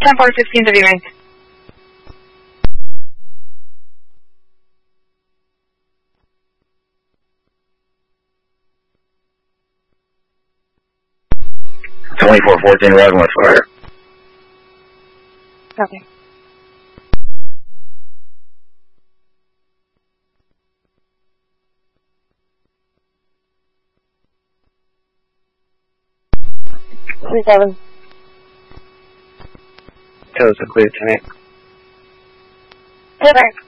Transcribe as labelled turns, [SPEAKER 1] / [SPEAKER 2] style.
[SPEAKER 1] 10-4-15 to viewing.
[SPEAKER 2] (24-14) riding with fire.
[SPEAKER 1] Copy.
[SPEAKER 3] $3-7.
[SPEAKER 2] Toes are clear tonight.
[SPEAKER 3] Different.